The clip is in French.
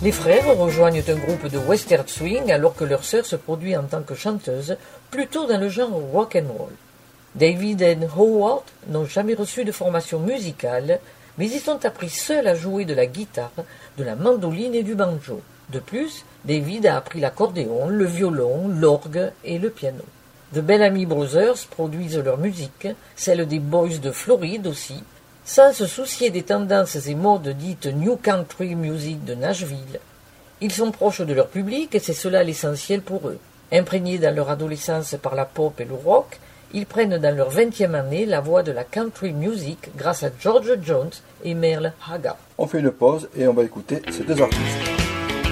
Les frères rejoignent un groupe de western swing alors que leur sœur se produit en tant que chanteuse, plutôt dans le genre rock and roll. David et Howard n'ont jamais reçu de formation musicale, mais ils ont appris seuls à jouer de la guitare, de la mandoline et du banjo. De plus, David a appris l'accordéon, le violon, l'orgue et le piano. The Bellamy Brothers produisent leur musique, celle des Boys de Floride aussi, sans se soucier des tendances et modes dites New Country Music de Nashville. Ils sont proches de leur public et c'est cela l'essentiel pour eux. Imprégnés dans leur adolescence par la pop et le rock, ils prennent dans leur 20e année la voie de la country music grâce à George Jones et Merle Haggard. On fait une pause et on va écouter ces deux artistes.